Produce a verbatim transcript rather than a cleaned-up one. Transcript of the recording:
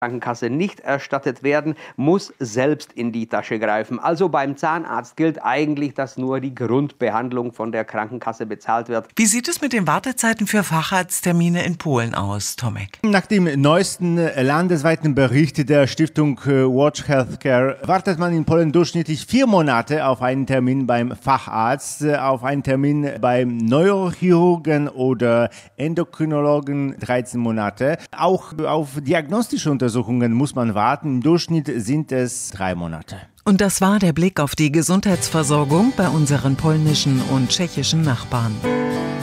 Krankenkasse nicht erstattet werden, muss selbst in die Tasche greifen. Also beim Zahnarzt gilt eigentlich, dass nur die Grundbehandlung von der Krankenkasse bezahlt wird. Wie sieht es mit den Wartezeiten für Facharzttermine in Polen aus, Tomek? Nach dem neuesten landesweiten Bericht der Stiftung Watch Healthcare wartet man in Polen durchschnittlich vier Monate auf einen Termin beim Facharzt, auf einen Termin beim Neurochirurgen oder Endokrinologen dreizehn Monate. Auch auf diagnostische Untersuchungen muss man warten. Im Durchschnitt sind es drei Monate. Und das war der Blick auf die Gesundheitsversorgung bei unseren polnischen und tschechischen Nachbarn.